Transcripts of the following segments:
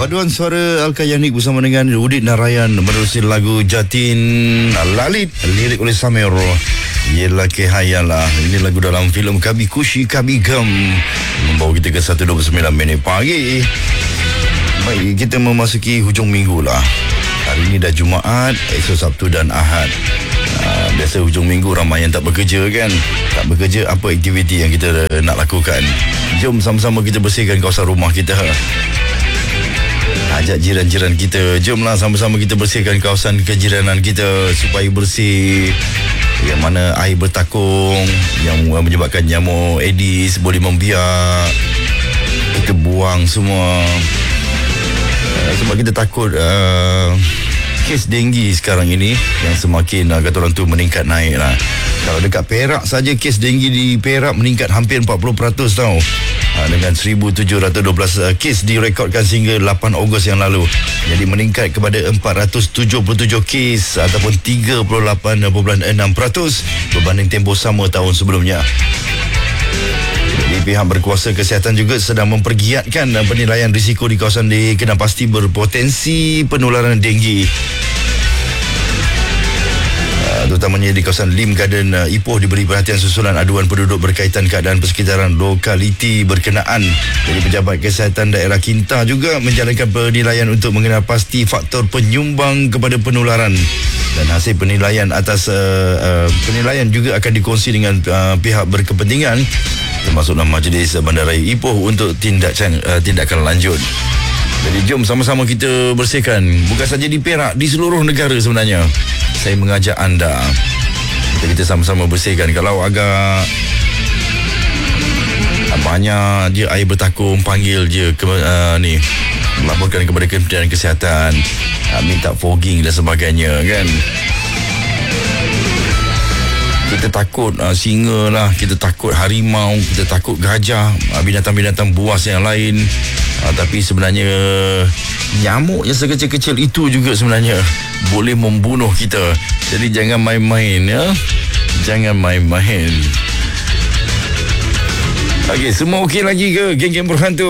Paduan suara Al-Kayanik bersama dengan Udit Narayan menerusi lagu Jatin Lalit, lirik oleh Samir. Yelah Kehayalah. Ini lagu dalam filem Kami Kushi Kami Gam, membawa kita ke 1.29 minit pagi. Baik, kita memasuki hujung minggu lah. Hari ini dah Jumaat, esok Sabtu dan Ahad. Biasa hujung minggu ramai yang tak bekerja kan. Tak bekerja, apa aktiviti yang kita nak lakukan? Jom sama-sama kita bersihkan kawasan rumah kita. Ajak jiran-jiran kita, jomlah sama-sama kita bersihkan kawasan kejiranan kita supaya bersih. Yang mana air bertakung yang menyebabkan nyamuk Aedes boleh membiak, kita buang semua. Sebab kita takut kes denggi sekarang ini yang semakin kata orang tu meningkat naik lah. Kalau dekat Perak saja kes denggi di Perak meningkat hampir 40% tau. Dengan 1,712 kes direkodkan sehingga 8 Ogos yang lalu. Jadi meningkat kepada 477 kes ataupun 38.6% berbanding tempoh sama tahun sebelumnya. Jadi pihak berkuasa kesihatan juga sedang mempergiatkan penilaian risiko di kawasan dikenal pasti berpotensi penularan denggi, terutamanya di kawasan Lim Garden Ipoh. Diberi perhatian susulan aduan penduduk berkaitan keadaan persekitaran lokaliti berkenaan. Jadi pejabat kesihatan daerah Kinta juga menjalankan penilaian untuk mengenal pasti faktor penyumbang kepada penularan, dan hasil penilaian atas penilaian juga akan dikongsi dengan pihak berkepentingan termasuklah Majlis Bandaraya Ipoh untuk tindakan lanjut. Jadi jom sama-sama kita bersihkan, bukan saja di Perak, di seluruh negara sebenarnya. Saya mengajak anda kita sama-sama bersihkan. Kalau agak banyak je air bertakung, panggil je laporkan kepada Kementerian Kesihatan, minta fogging dan sebagainya kan. Kita takut singa lah, kita takut harimau, kita takut gajah, binatang-binatang buas yang lain. Tapi sebenarnya nyamuk yang sekecil-kecil itu juga sebenarnya boleh membunuh kita. Jadi jangan main-main ya. Jangan main-main. Okey, semua okey lagi ke geng-geng berhantu?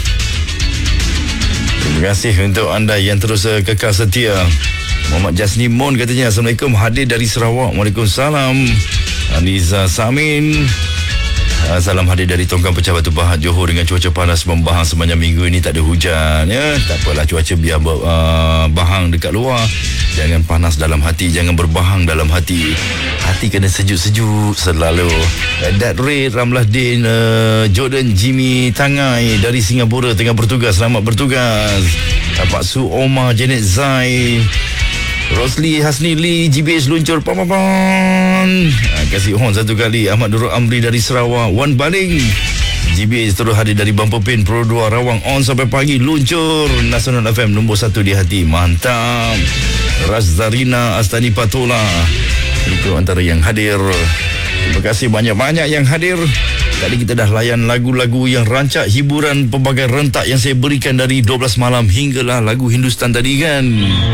Terima kasih untuk anda yang terus kekal setia. Muhammad Jasni Mon katanya Assalamualaikum, hadir dari Sarawak. Waalaikumsalam. Aniza Samin, salam hadir dari Tongkang Pecah Batu Pahat Johor. Dengan cuaca panas membahang sepanjang minggu ini, tak ada hujan ya. Tak apalah, cuaca biar bahang dekat luar, jangan panas dalam hati, jangan berbahang dalam hati. Hati kena sejuk-sejuk selalu. Dat Ray, Ramlah Din, Jordan Jimmy Tangai dari Singapura tengah bertugas. Selamat bertugas. Pak Su Omar, Janet Zai, Rosli Hasni Lee, GBH luncur paman. Kasih horn satu kali. Ahmad Nurul Amri dari Sarawak, Wan Baling. GBH terus hadir dari Bumper Pin Pro 2 Rawang, on sampai pagi, luncur. Nasional FM nombor 1 di hati, mantap. Razarina Astani Patola, itu antara yang hadir. Terima kasih banyak-banyak yang hadir. Tadi kita dah layan lagu-lagu yang rancak hiburan pelbagai rentak yang saya berikan dari 12 malam hinggalah lagu Hindustan tadi kan.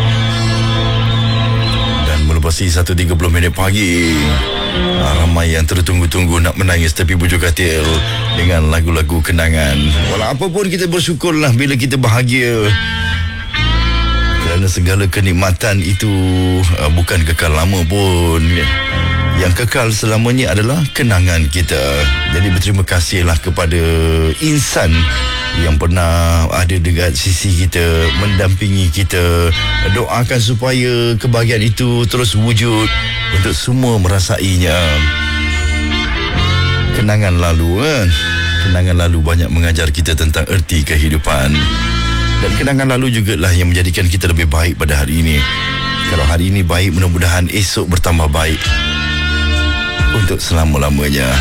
Melepasi 1.30 minit pagi, ramai yang tertunggu-tunggu nak menangis tepi bujur katil dengan lagu-lagu kenangan. Walau apapun kita bersyukurlah bila kita bahagia, kerana segala kenikmatan itu bukan kekal lama pun. Yang kekal selamanya adalah kenangan kita. Jadi berterima kasihlah kepada insan yang pernah ada dekat sisi kita, mendampingi kita. Doakan supaya kebahagiaan itu terus wujud untuk semua merasainya. Kenangan lalu kan? Kenangan lalu banyak mengajar kita tentang erti kehidupan. Dan kenangan lalu jugalah yang menjadikan kita lebih baik pada hari ini. Kalau hari ini baik, mudah-mudahan esok bertambah baik untuk selama-lamanya.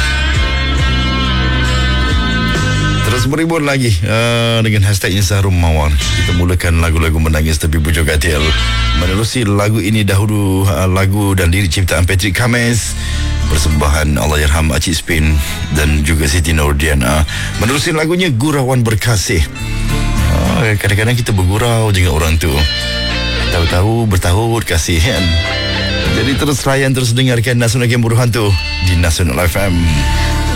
Terus beribun lagi dengan hashtag Insaharum Mawar. Kita mulakan lagu-lagu menangis tepi bujur katil. Menerusi lagu ini dahulu lagu dan lirik ciptaan Patrick Kames, persembahan Allahyarham Acik Spin dan juga Siti Nurdiana. Menerusi lagunya Gurauan Berkasih. Kadang-kadang kita bergurau dengan orang tu, tahu-tahu bertahun kasih kan. Jadi terus layan, terus dengarkan Nasional Game Berhantu di Nasional FM.